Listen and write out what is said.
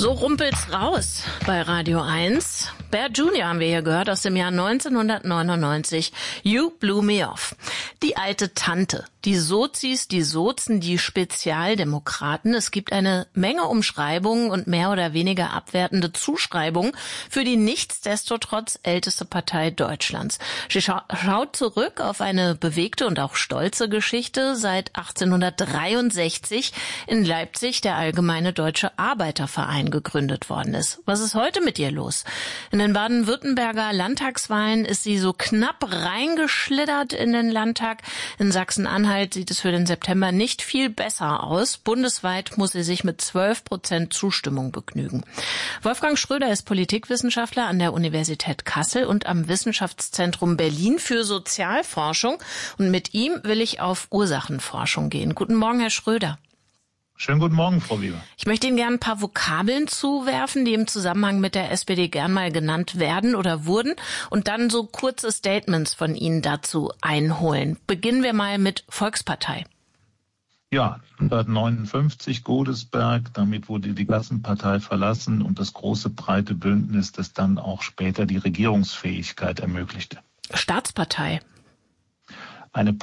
So rumpelt's raus bei Radio 1. Bear Jr. haben wir hier gehört aus dem Jahr 1999. You Blew Me Off. Die alte Tante, die Sozis, die Sozen, die Spezialdemokraten. Es gibt eine Menge Umschreibungen und mehr oder weniger abwertende Zuschreibungen für die nichtsdestotrotz älteste Partei Deutschlands. Sie schaut zurück auf eine bewegte und auch stolze Geschichte. Seit 1863 in Leipzig der Allgemeine Deutsche Arbeiterverein gegründet worden ist. Was ist heute mit ihr los? In den baden-württemberger Landtagswahlen ist sie so knapp reingeschlittert in den Landtag. In Sachsen-Anhalt sieht es für den September nicht viel besser aus. Bundesweit muss sie sich mit 12% Zustimmung begnügen. Wolfgang Schröder ist Politikwissenschaftler an der Universität Kassel und am Wissenschaftszentrum Berlin für Sozialforschung. Und mit ihm will ich auf Ursachenforschung gehen. Guten Morgen, Herr Schröder. Schönen guten Morgen, Frau Weber. Ich möchte Ihnen gerne ein paar Vokabeln zuwerfen, die im Zusammenhang mit der SPD gern mal genannt werden oder wurden und dann so kurze Statements von Ihnen dazu einholen. Beginnen wir mal mit Volkspartei. Ja, 1959 Godesberg, damit wurde die Klassenpartei verlassen und das große breite Bündnis, das dann auch später die Regierungsfähigkeit ermöglichte. Staatspartei. Eine